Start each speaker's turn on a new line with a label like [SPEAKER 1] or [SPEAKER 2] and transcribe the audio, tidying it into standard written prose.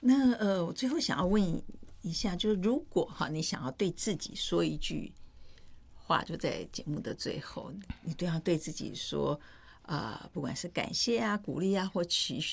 [SPEAKER 1] 那我最后想要问一下，就是如果你想要对自己说一句话，就在节目的最后，你对自己说，不管是感谢啊、鼓励啊或期许。